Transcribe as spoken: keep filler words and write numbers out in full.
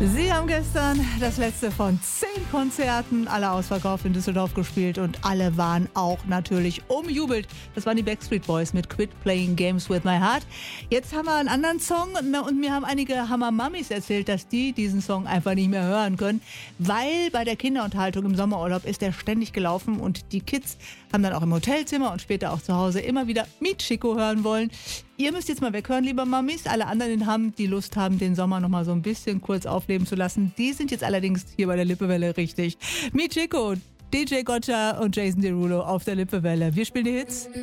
Sie haben gestern das letzte von zehn Konzerten, alle ausverkauft in Düsseldorf gespielt und alle waren auch natürlich umjubelt. Das waren die Backstreet Boys mit Quit Playing Games with My Heart. Jetzt haben wir einen anderen Song und mir haben einige Hammer-Mammis erzählt, dass die diesen Song einfach nicht mehr hören können, weil bei der Kinderunterhaltung im Sommerurlaub ist der ständig gelaufen und die Kids haben dann auch im Hotelzimmer und später auch zu Hause immer wieder Michiko hören wollen. Ihr müsst jetzt mal weghören, liebe Mamis. Alle anderen haben, die Lust haben, den Sommer noch mal so ein bisschen kurz aufleben zu lassen. Die sind jetzt allerdings hier bei der Lippewelle richtig. Michiko, D J Gotcha und Jason Derulo auf der Lippewelle. Wir spielen die Hits.